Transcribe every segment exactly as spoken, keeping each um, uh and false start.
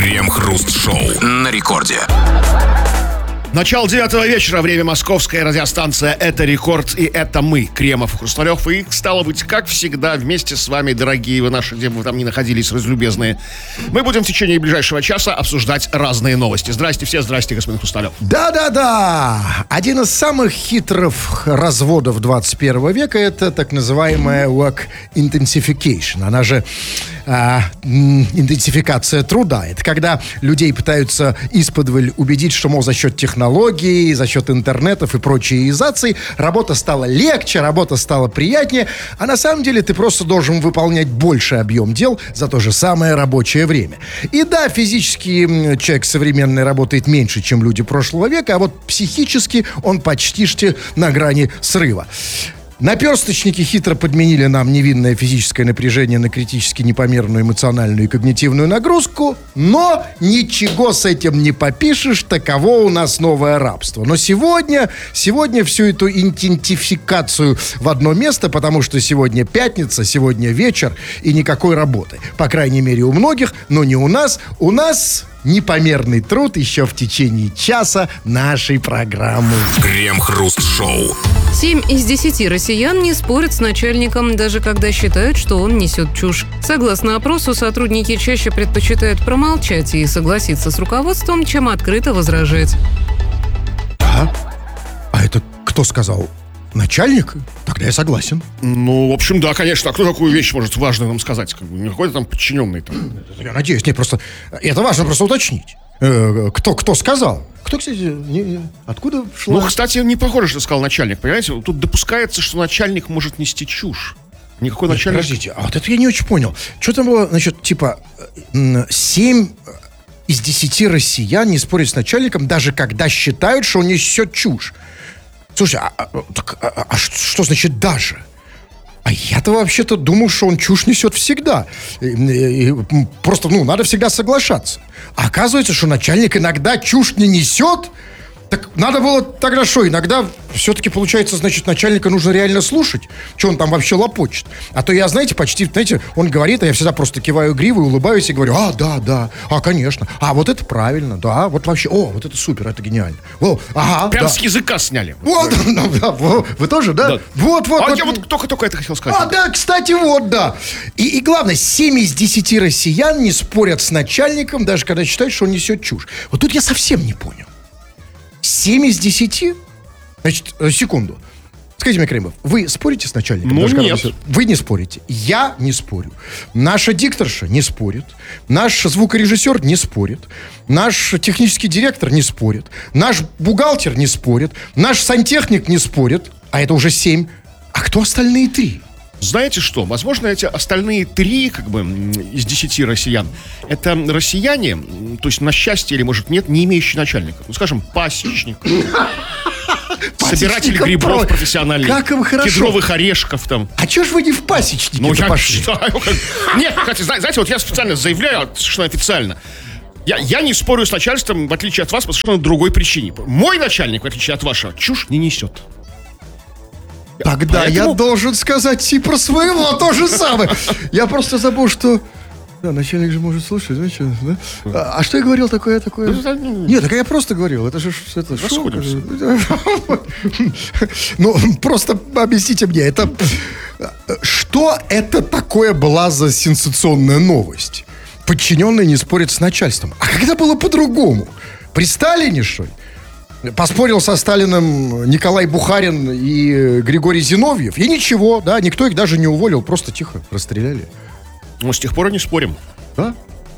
Крем-хруст-шоу на рекорде. Начало девятого вечера, время московская радиостанция «Это Рекорд», и это мы, Кремов и Хрусталев. И, стало быть, как всегда, вместе с вами, дорогие вы наши, где бы вы там ни находились, разлюбезные, мы будем в течение ближайшего часа обсуждать разные новости. Здрасте все, здрасте, господин Хрусталев. Да-да-да! Один из самых хитрых разводов двадцать первого века — это так называемая work intensification. Она же а, интенсификация труда. Это когда людей пытаются исподволь убедить, что, мол, за счет технологий, технологии, за счет интернетов и прочей изации работа стала легче, работа стала приятнее, а на самом деле ты просто должен выполнять больший объем дел за то же самое рабочее время. И да, физически человек современный работает меньше, чем люди прошлого века, а вот психически он почти что на грани срыва. Наперсточники хитро подменили нам невинное физическое напряжение на критически непомерную эмоциональную и когнитивную нагрузку, но ничего с этим не попишешь, таково у нас новое рабство. Но сегодня, сегодня всю эту интенсификацию в одно место, потому что сегодня пятница, сегодня вечер и никакой работы. По крайней мере у многих, но не у нас. У нас непомерный труд еще в течение часа нашей программы. Крем-хруст-шоу. Семь из десяти россиян не спорят с начальником, даже когда считают, что он несет чушь. Согласно опросу, сотрудники чаще предпочитают промолчать и согласиться с руководством, чем открыто возражать. А? А это кто сказал? Начальник? Тогда я согласен. Ну, в общем, да, конечно. А кто такую вещь может важную нам сказать? Как бы, не какой-то там подчиненный там. Я надеюсь, не просто... Это важно просто уточнить. Э, кто, кто сказал? Кто, кстати, не, не, откуда шла? Ну, кстати, не похоже, что сказал начальник, понимаете? Тут допускается, что начальник может нести чушь. Никакой Нет, начальник... Подождите, а вот это я не очень понял. Что там было, значит, типа, семь из десяти россиян не спорят с начальником, даже когда считают, что он несет чушь. Слушай, а, а, так, а, а что значит «даже»? А я-то вообще-то думал, что он чушь несет всегда. И, и, и, просто, ну, надо всегда соглашаться. А оказывается, что начальник иногда чушь не несет. Так надо было тогда что? Иногда все-таки, получается, значит, начальника нужно реально слушать, что он там вообще лопочет. А то я, знаете, почти, знаете, он говорит, а я всегда просто киваю гривой, улыбаюсь и говорю: а, да, да, а, конечно, а, вот это правильно, да, вот вообще, о, вот это супер, это гениально. О, ага, Прям да. с языка сняли. Вот, да, да, вы тоже, да? Да. Вот, вот. А вот. я вот только-только это хотел сказать. А, да, кстати, вот, да. И, и главное, семь из десяти россиян не спорят с начальником, даже когда считают, что он несет чушь. Вот тут я совсем не понял. семь из десяти? Значит, секунду. Скажите мне, Кремов, вы спорите с начальником? Ну, даже нет. Вы, вы не спорите. Я не спорю. Наша дикторша не спорит. Наш звукорежиссер не спорит. Наш технический директор не спорит. Наш бухгалтер не спорит. Наш сантехник не спорит. А это уже семь. А кто остальные три? Знаете что? Возможно, эти остальные три, как бы, из десяти россиян, это россияне, то есть на счастье или, может, нет, не имеющие начальника. Ну, скажем, пасечник, собиратель грибов профессиональный, как им хорошо. Кедровых орешков там. А чё ж вы не в пасечники Ну, я пошли? считаю, как... Нет, кстати, знаете, вот я специально заявляю, совершенно официально, я, я не спорю с начальством, в отличие от вас, по совершенно другой причине. Мой начальник, в отличие от вашего, чушь не несет. Тогда Поэтому... я должен сказать и про своего то же самое. Я просто забыл, что... Да, начальник же может слушать, знаешь, что, да? А, а что я говорил такое, такое? Нет, так я просто говорил, это же... Это шоу. Ну, просто объясните мне, это... Что это такое была за сенсационная новость? Подчиненные не спорят с начальством. А как это было по-другому? При Сталине, что ли? Поспорил со Сталиным Николай Бухарин и Григорий Зиновьев. И ничего, да, никто их даже не уволил, просто тихо расстреляли. Ну, с тех пор и не спорим. Да?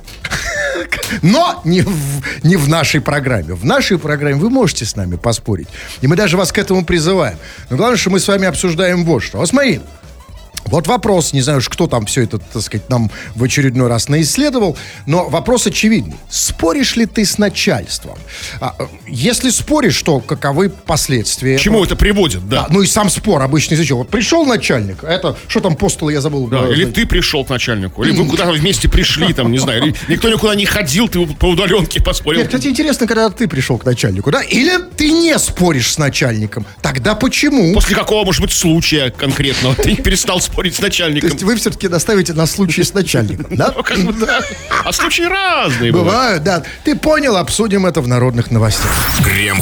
Но не в, не в нашей программе. В нашей программе вы можете с нами поспорить. И мы даже вас к этому призываем. Но главное, что мы с вами обсуждаем вот что. Вот смотри. Вот вопрос, не знаю уж, кто там все это, так сказать, нам в очередной раз наисследовал, но вопрос очевидный. Споришь ли ты с начальством? А, если споришь, то каковы последствия? К чему это приводит, да. А, ну и сам спор обычно из-за чего? Вот пришел начальник, это, что там по столу, я забыл. Да, или ты пришел к начальнику, или вы куда-то вместе пришли, там, не знаю, или никто никуда не ходил, ты по удаленке поспорил. Нет, кстати, интересно, когда ты пришел к начальнику, да? Или ты не споришь с начальником, тогда почему? После какого, может быть, случая конкретного ты перестал спорить спорить с То начальником. есть вы все-таки наставите на случай с начальником, да? Ну, как бы, да. А случаи разные бывают. Бывают, да. Ты понял, обсудим это в народных новостях. Крем